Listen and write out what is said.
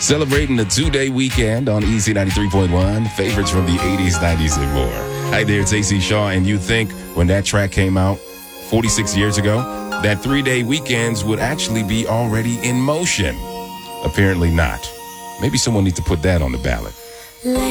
Celebrating the 2-day weekend on Easy 93.1. Favorites from the 80s, 90s, and more. Hi there, it's AC Shaw, and you think when that track came out 46 years ago, that 3-day weekends would actually be already in motion. Apparently not. Maybe someone needs to put that on the ballot.